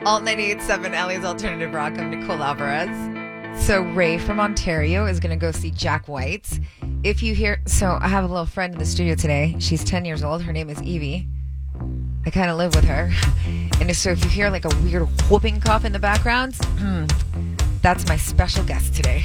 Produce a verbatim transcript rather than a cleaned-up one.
Alt ninety-eight point seven, Ellie's Alternative Rock. I'm Nicole Alvarez. So Ray from Ontario is going to go see Jack White. If you hear... So I have a little friend in the studio today. She's ten years old. Her name is Evie. I kind of live with her. And so if you hear like a weird whooping cough in the background, that's my special guest today.